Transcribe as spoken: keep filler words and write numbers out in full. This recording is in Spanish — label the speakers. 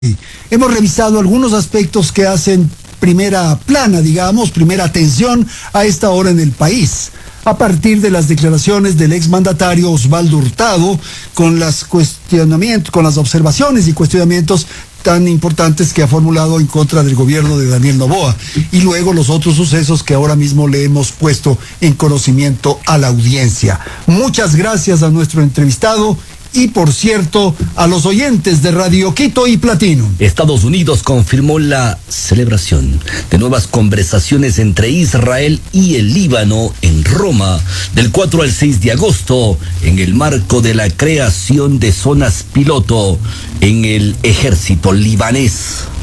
Speaker 1: Hemos revisado algunos aspectos que hacen primera plana, digamos, primera atención a esta hora en el país, a partir de las declaraciones del exmandatario Osvaldo Hurtado, con las cuestionamientos, con las observaciones y cuestionamientos tan importantes que ha formulado en contra del gobierno de Daniel Noboa, y luego los otros sucesos que ahora mismo le hemos puesto en conocimiento a la audiencia. Muchas gracias a nuestro entrevistado. Y, por cierto, a los oyentes de Radio Quito y Platino.
Speaker 2: Estados Unidos confirmó la celebración de nuevas conversaciones entre Israel y el Líbano en Roma del cuatro al seis de agosto en el marco de la creación de zonas piloto en el ejército libanés.